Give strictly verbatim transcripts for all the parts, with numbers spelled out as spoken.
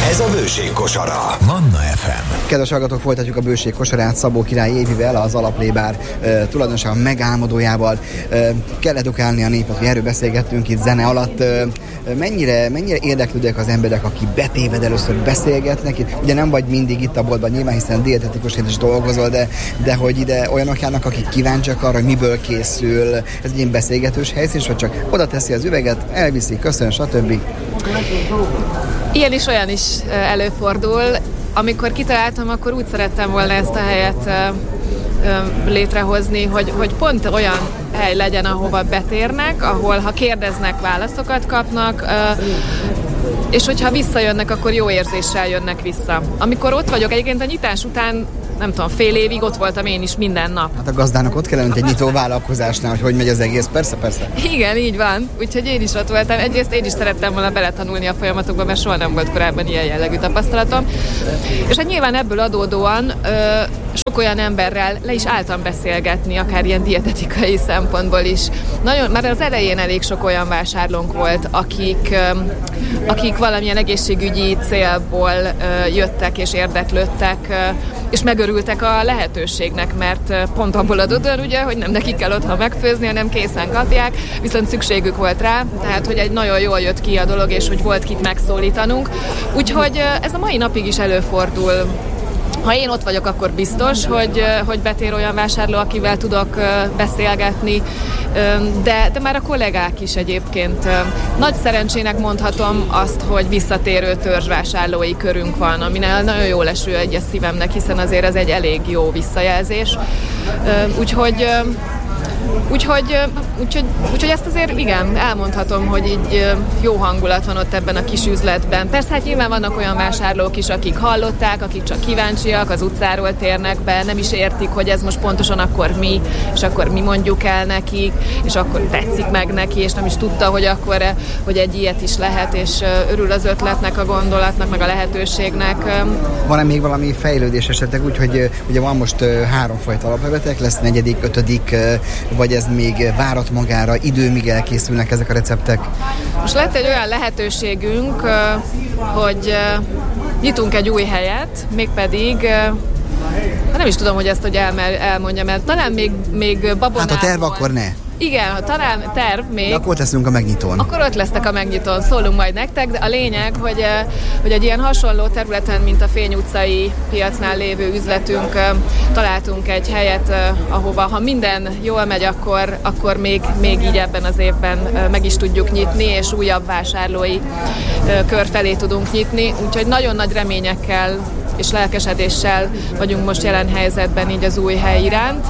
Ez a Bőség kosara. Manna ef em. Kedves hallgatók, folytatjuk a Bőség kosarát Szabó Király Évivel, az alaplébár uh, tulajdonosa megálmodójával. Uh, kell edukálni a népet, hogy erről beszélgettünk itt zene alatt. Uh, mennyire, mennyire érdeklődnek az emberek, akik betéved először beszélgetnek? Itt, ugye nem vagy mindig itt a boltban nyilván, hiszen dietetikusként is dolgozol, de, de hogy ide olyanok járnak, akik kíváncsiak arra, hogy miből készül. Ez egy ilyen beszélgetős helyszín, vagy csak oda teszi az üveget, elviszi, köszön, stb. Ilyen is, olyan is előfordul. Amikor kitaláltam, akkor úgy szerettem volna ezt a helyet létrehozni, hogy, hogy pont olyan hely legyen, ahova betérnek, ahol ha kérdeznek, válaszokat kapnak, és hogyha visszajönnek, akkor jó érzéssel jönnek vissza. Amikor ott vagyok, egyébként a nyitás után nem tudom, fél évig ott voltam én is minden nap. Hát a gazdának ott kellene, mint egy nyitó vállalkozásnál, hogy hogy megy az egész, persze, persze. Igen, így van. Úgyhogy én is ott voltam. Egyrészt én is szerettem volna beletanulni a folyamatokba, mert soha nem volt korábban ilyen jellegű tapasztalatom. És hát nyilván ebből adódóan ö, sok olyan emberrel le is álltam beszélgetni, akár ilyen dietetikai szempontból is. Nagyon, már az elején elég sok olyan vásárlónk volt, akik, ö, akik valamilyen egészségügyi célból ö, jöttek és érdeklődtek, ö, és megörültek a lehetőségnek, mert pont abból adódóan, ugye, hogy nem nekik kell otthon megfőzni, hanem készen kapják, viszont szükségük volt rá, tehát hogy egy nagyon jól jött ki a dolog, és hogy volt kit megszólítanunk. Úgyhogy ez a mai napig is előfordul. Ha én ott vagyok, akkor biztos, hogy, hogy betér olyan vásárló, akivel tudok beszélgetni, de, de már a kollégák is egyébként. Nagy szerencsének mondhatom azt, hogy visszatérő törzsvásárlói körünk van, aminél nagyon jól eső egy a szívemnek, hiszen azért ez egy elég jó visszajelzés. Úgyhogy Úgyhogy, úgyhogy, úgyhogy ezt azért igen, elmondhatom, hogy így jó hangulat van ott ebben a kis üzletben. Persze hát nyilván vannak olyan vásárlók is, akik hallották, akik csak kíváncsiak, az utcáról térnek be, nem is értik, hogy ez most pontosan akkor mi, és akkor mi mondjuk el nekik, és akkor tetszik meg neki, és nem is tudta, hogy akkor hogy egy ilyet is lehet, és örül az ötletnek, a gondolatnak, meg a lehetőségnek. Van-e még valami fejlődés esetleg úgy, hogy ugye van most háromfajta alaplevetek, lesz negyedik, ötödik, vagy ez még várat magára, idő, míg elkészülnek ezek a receptek? Most lett egy olyan lehetőségünk, hogy nyitunk egy új helyet, mégpedig nem is tudom, hogy ezt hogy el, elmondjam, mert talán még, még babonában... Hát a terv akkor ne. Igen, ha talán terv még... De akkor ott leszünk a megnyitón. Akkor ott lesztek a megnyitón, szólunk majd nektek, de a lényeg, hogy, hogy egy ilyen hasonló területen, mint a Fény utcai piacnál lévő üzletünk, találtunk egy helyet, ahova, ha minden jól megy, akkor, akkor még, még így ebben az évben meg is tudjuk nyitni, és újabb vásárlói kör felé tudunk nyitni, úgyhogy nagyon nagy reményekkel és lelkesedéssel vagyunk most jelen helyzetben így az új hely iránt.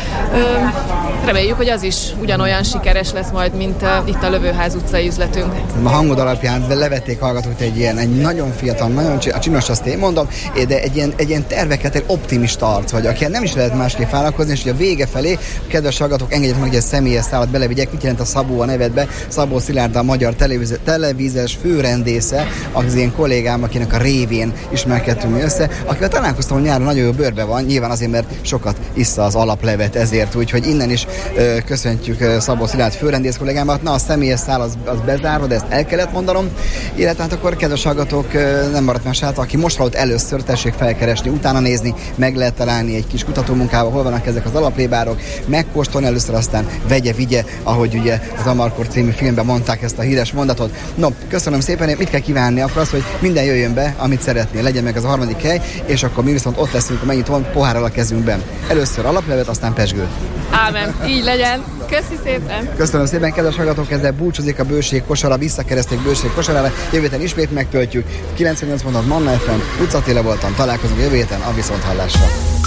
Reméljük, hogy az is ugyanolyan sikeres lesz majd, mint a, itt a Lövőház utcai üzletünk. A hangod alapján levették hallgatót egy ilyen, egy nagyon fiatal, nagyon csinos, azt én mondom, de egy ilyen, egy ilyen terveket, egy optimista arc vagy, aki nem is lehet másképp vállalkozni, és hogy a vége felé, a kedves hallgatók, engedjék meg, hogy egy személyes szállat belevigyek, mit jelent a Szabó a nevedbe. Szabó Szilárd, a magyar televíz- televíziós főrendésze, az én kollégám, akinek a révén ismerkedtünk össze, akivel találkoztam, hogy nyáron nagyon jó bőrbe van, nyilván azért, mert sokat issza az alaplevet ezért, úgyhogy innen is ö, köszöntjük ö, Szabó Szilárd főrendész kollégámat. Na, a személyes szál az, az bezárva, de ezt el kellett mondanom. Illetve hát akkor, kedves hallgatók, ö, nem maradt más hátra, aki most hallott először, tessék felkeresni, utána nézni, meg lehet találni egy kis kutatómunkával, hol vannak ezek az alaplébárok, megkóstolni először, aztán vegye, vigye, ahogy ugye az Amarkor című filmben mondták ezt a híres mondatot. No, köszönöm szépen, mit kell kívánni? Akkor az, hogy minden jöjjön be, amit szeretnél, legyen meg az a harmadik hely, és akkor mi viszont ott leszünk, amennyit van, pohárral a kezünkben. Először alaplevet, aztán pesgőt. Ámen, így legyen. Köszi szépen. Köszönöm szépen, kedves hallgatók, ezzel búcsúzik a Bőség kosara, visszakereszték Bőség kosarára, jövő héten ismét megtöltjük. kilencvennyolc pontot Manna ef em, Utca Attila voltam, találkozunk jövő héten, a viszonthallásra.